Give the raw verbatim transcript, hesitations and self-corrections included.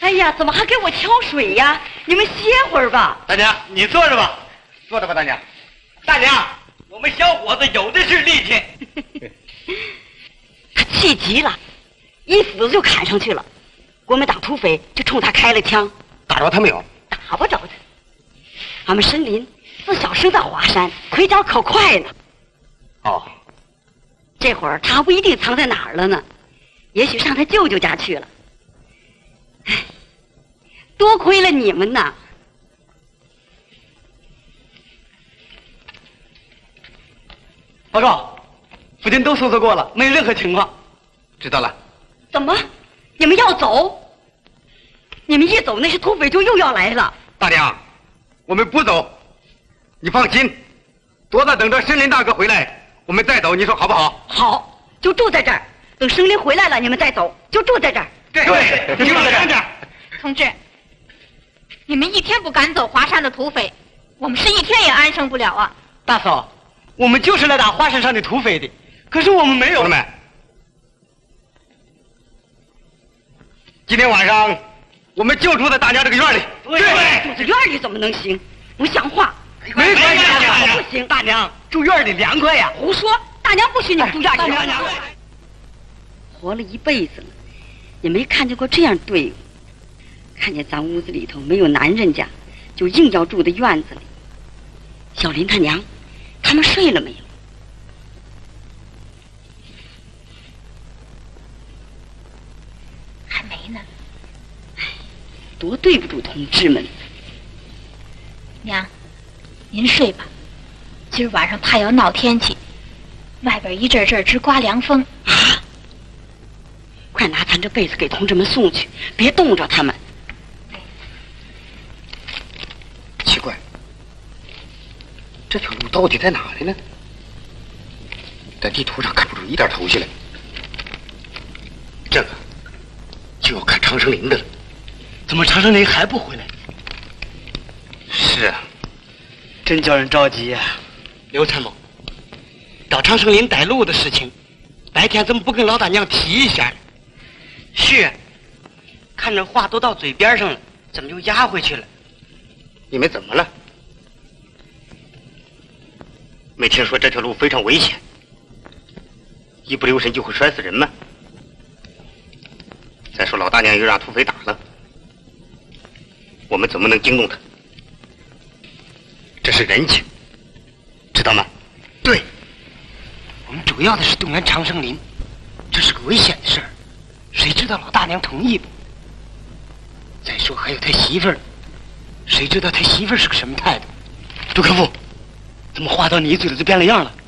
哎呀，怎么还给我挑水呀？你们歇会儿吧。 大娘，你坐着吧，坐着吧，大娘。大娘，我们小伙子有的是力气。 他气急了，一斧子就砍上去了。国民党土匪就冲他开了枪。 打着他没有？ 打不着他。俺们申林自小生在华山，腿脚可快呢。 哦， 这会儿他还不一定藏在哪儿了呢，也许上他舅舅家去了。唉，多亏了你们呐！ 报告，附近都搜索过了，没有任何情况。 知道了。 怎么？你们要走？你们一走，那些土匪就又要来了。 大娘，我们不走，你放心，多大等着申林大哥回来，我们再走，你说好不好？ 好，就住在这儿，等申林回来了，你们再走，就住在这儿。 对，对，你住在这儿。 同志，你们一天不赶走华山的土匪，我们是一天也安生不了啊！ 大嫂，我们就是来打华山上的土匪的，可是我们没有。 同志们，今天晚上我们就住在大娘这个院里。 对， 住在院里怎么能行？不像话！ 没关系，大娘不行， 大娘住院里凉快呀。 胡说！大娘不许你们住院里。 大娘， 活了一辈子了，也没看见过这样队伍。看见咱屋子里头没有男人家，就硬要住在院子里。小林他娘，他们睡了没有？ 还没呢。 唉，多对不住同志们。 娘，您睡吧，今儿晚上怕要闹天气，外边一阵阵直刮凉风。 啊！快拿咱这被子给同志们送去，别冻着他们。 奇怪，这条路到底在哪里呢？在地图上看不出一点头绪来。这个就要看长生林的了。 怎么长生林还不回来？ 是啊， 真叫人着急呀、啊！刘参谋，找长生林带路的事情，白天怎么不跟老大娘提一下？是，看着话都到嘴边上了，怎么又压回去了？ 你们怎么了？没听说这条路非常危险，一不留神就会摔死人吗？再说老大娘又让土匪打了，我们怎么能惊动他？这是人情，知道吗？ 对，我们主要的是动员长生林，这是个危险的事儿，谁知道老大娘同意不？再说还有他媳妇儿，谁知道他媳妇儿是个什么态度？杜克夫，怎么话到你嘴里就变了样了？